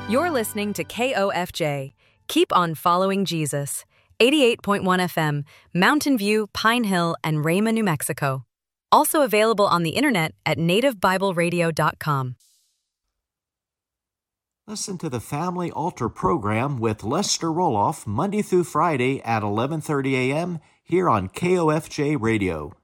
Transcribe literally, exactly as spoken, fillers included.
You're listening to K O F J. Keep on following Jesus. eighty-eight point one F M, Mountain View, Pine Hill, and Rayma, New Mexico. Also available on the internet at native bible radio dot com. Listen to the Family Altar program with Lester Roloff Monday through Friday at eleven thirty a.m. here on K O F J Radio.